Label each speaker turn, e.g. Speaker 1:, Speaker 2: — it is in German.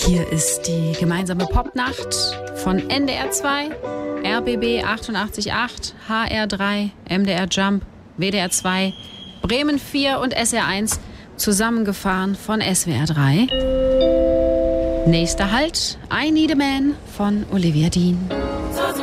Speaker 1: Hier ist die gemeinsame Popnacht von NDR 2, RBB 88.8, HR3, MDR Jump, WDR 2, Bremen 4 und SR 1, zusammengefahren von SWR 3. Nächster Halt, I Need a Man von Olivia Dean.